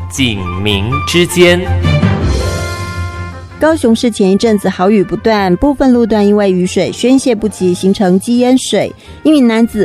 警民之间。 高雄市前一阵子豪雨不断，部分路段因为雨水宣泄不及，形成积淹水。一名男子